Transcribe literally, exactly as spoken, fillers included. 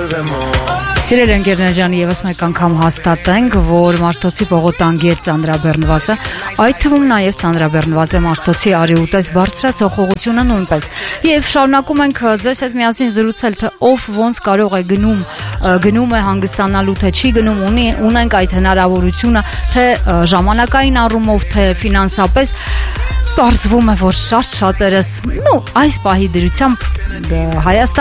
Սիրել ընկերներ ջան, եւս մեկ անգամ հաստատենք, որ Մաշտոցի Պողոտանգեր ծանրաբեռնված է, այդ թվում նաեւ ծանրաբեռնված է Մաշտոցի Արիուտես բարձրաց հողողությունը նույնպես։ Եվ շարունակում ենք ձեզ հետ միասին զրուցել, թե ով ոնց կարող է գնում, գնում է հանգստանալու, թե չի գնում, ունի ունենք այդ հնարավորությունը, թե ժամանակային առումով, թե ֆինանսապես։ Պարզվում է, որ շատ շատերս, նո, այս պահի դրությամբ Հայաստան